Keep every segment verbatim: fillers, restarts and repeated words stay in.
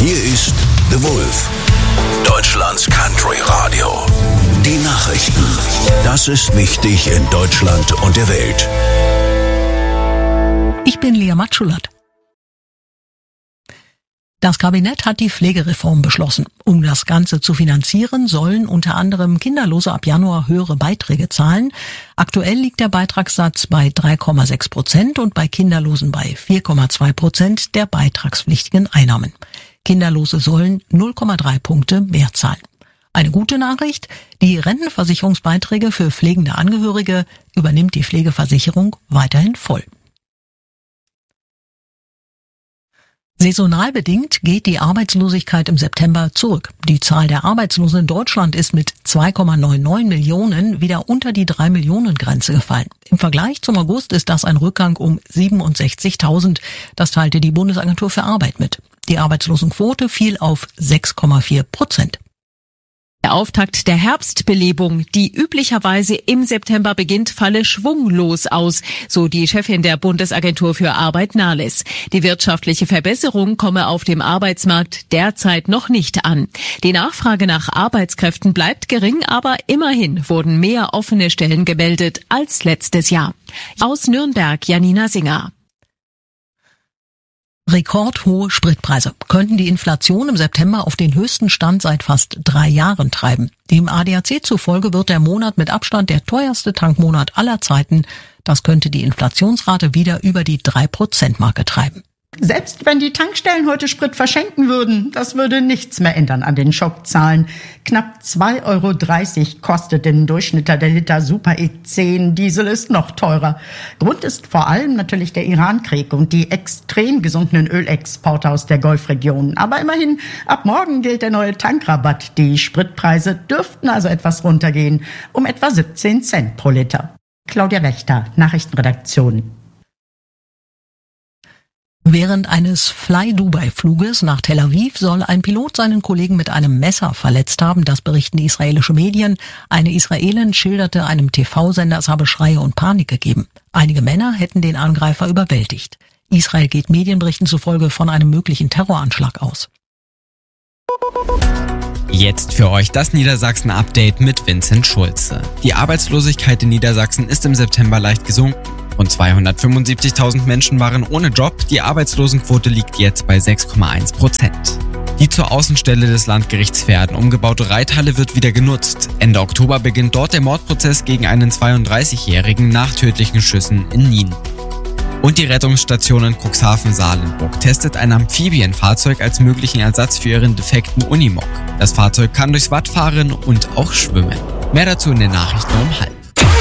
Hier ist The Wolf, Deutschlands Country Radio. Die Nachrichten. Das ist wichtig in Deutschland und der Welt. Ich bin Lea Matschulat. Das Kabinett hat die Pflegereform beschlossen. Um das Ganze zu finanzieren, sollen unter anderem Kinderlose ab Januar höhere Beiträge zahlen. Aktuell liegt der Beitragssatz bei drei Komma sechs Prozent und bei Kinderlosen bei vier Komma zwei Prozent der beitragspflichtigen Einnahmen. Kinderlose sollen null Komma drei Punkte mehr zahlen. Eine gute Nachricht: Die Rentenversicherungsbeiträge für pflegende Angehörige übernimmt die Pflegeversicherung weiterhin voll. Saisonal bedingt geht die Arbeitslosigkeit im September zurück. Die Zahl der Arbeitslosen in Deutschland ist mit zwei Komma neunundneunzig Millionen wieder unter die drei Millionen Grenze gefallen. Im Vergleich zum August ist das ein Rückgang um siebenundsechzigtausend. Das teilte die Bundesagentur für Arbeit mit. Die Arbeitslosenquote fiel auf sechs Komma vier Prozent. Der Auftakt der Herbstbelebung, die üblicherweise im September beginnt, falle schwunglos aus, so die Chefin der Bundesagentur für Arbeit Nahles. Die wirtschaftliche Verbesserung komme auf dem Arbeitsmarkt derzeit noch nicht an. Die Nachfrage nach Arbeitskräften bleibt gering, aber immerhin wurden mehr offene Stellen gemeldet als letztes Jahr. Aus Nürnberg, Janina Singer. Rekordhohe Spritpreise könnten die Inflation im September auf den höchsten Stand seit fast drei Jahren treiben. Dem A D A C zufolge wird der Monat mit Abstand der teuerste Tankmonat aller Zeiten. Das könnte die Inflationsrate wieder über die drei Prozent Marke treiben. Selbst wenn die Tankstellen heute Sprit verschenken würden, das würde nichts mehr ändern an den Schockzahlen. Knapp zwei Euro dreißig kostet im Durchschnitt der Liter Super E zehn. Diesel ist noch teurer. Grund ist vor allem natürlich der Irankrieg und die extrem gesunkenen Ölexporte aus der Golfregion. Aber immerhin, ab morgen gilt der neue Tankrabatt. Die Spritpreise dürften also etwas runtergehen, um etwa siebzehn Cent pro Liter. Claudia Wächter, Nachrichtenredaktion. Während eines Fly-Dubai-Fluges nach Tel Aviv soll ein Pilot seinen Kollegen mit einem Messer verletzt haben, das berichten israelische Medien. Eine Israelin schilderte einem T V-Sender, es habe Schreie und Panik gegeben. Einige Männer hätten den Angreifer überwältigt. Israel geht Medienberichten zufolge von einem möglichen Terroranschlag aus. Jetzt für euch das Niedersachsen-Update mit Vincent Schulze. Die Arbeitslosigkeit in Niedersachsen ist im September leicht gesunken. Rund zweihundertfünfundsiebzigtausend Menschen waren ohne Job. Die Arbeitslosenquote liegt jetzt bei sechs Komma eins Prozent. Die zur Außenstelle des Landgerichts Verden umgebaute Reithalle wird wieder genutzt. Ende Oktober beginnt dort der Mordprozess gegen einen zweiunddreißigjährigen nach tödlichen Schüssen in Nien. Und die Rettungsstation in Cuxhaven-Salenburg testet ein Amphibienfahrzeug als möglichen Ersatz für ihren defekten Unimog. Das Fahrzeug kann durchs Watt fahren und auch schwimmen. Mehr dazu in den Nachrichten um halb.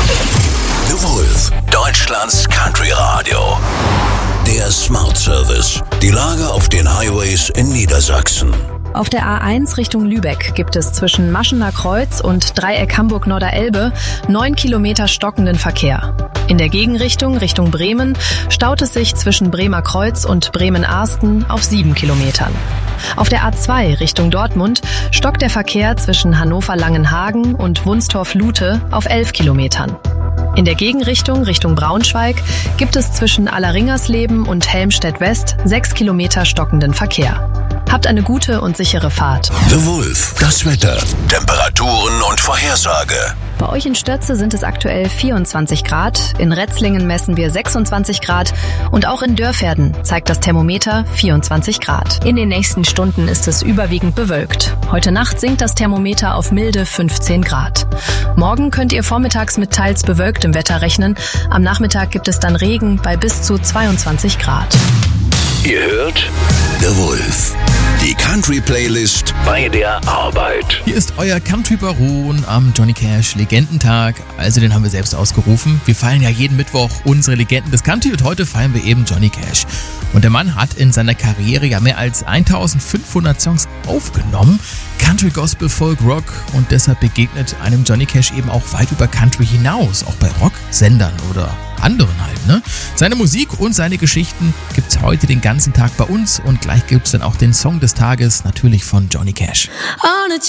The Wolf, Deutschlands Country Radio. Der Smart Service. Die Lage auf den Highways in Niedersachsen. Auf der A eins Richtung Lübeck gibt es zwischen Maschener Kreuz und Dreieck Hamburg-Norderelbe neun Kilometer stockenden Verkehr. In der Gegenrichtung Richtung Bremen staut es sich zwischen Bremer Kreuz und Bremen-Arsten auf sieben Kilometern. Auf der A zwei Richtung Dortmund stockt der Verkehr zwischen Hannover-Langenhagen und Wunstorf-Lute auf elf Kilometern. In der Gegenrichtung Richtung Braunschweig gibt es zwischen Allerringersleben und Helmstedt-West sechs Kilometer stockenden Verkehr. Habt eine gute und sichere Fahrt. The Wolf, das Wetter, Temperaturen und Vorhersage. Bei euch in Stötze sind es aktuell vierundzwanzig Grad, in Retzlingen messen wir sechsundzwanzig Grad und auch in Dörferden zeigt das Thermometer vierundzwanzig Grad. In den nächsten Stunden ist es überwiegend bewölkt. Heute Nacht sinkt das Thermometer auf milde fünfzehn Grad. Morgen könnt ihr vormittags mit teils bewölktem Wetter rechnen. Am Nachmittag gibt es dann Regen bei bis zu zweiundzwanzig Grad. Ihr hört The Wolf, die Country-Playlist bei der Arbeit. Hier ist euer Country-Baron am Johnny Cash Legendentag. Also den haben wir selbst ausgerufen. Wir feiern ja jeden Mittwoch unsere Legenden des Country und heute feiern wir eben Johnny Cash. Und der Mann hat in seiner Karriere ja mehr als eintausendfünfhundert Songs aufgenommen. Country, Gospel, Folk, Rock und deshalb begegnet einem Johnny Cash eben auch weit über Country hinaus, auch bei Rocksendern oder anderen halt, ne? Seine Musik und seine Geschichten gibt's heute den ganzen Tag bei uns und gleich gibt's dann auch den Song des Tages, natürlich von Johnny Cash.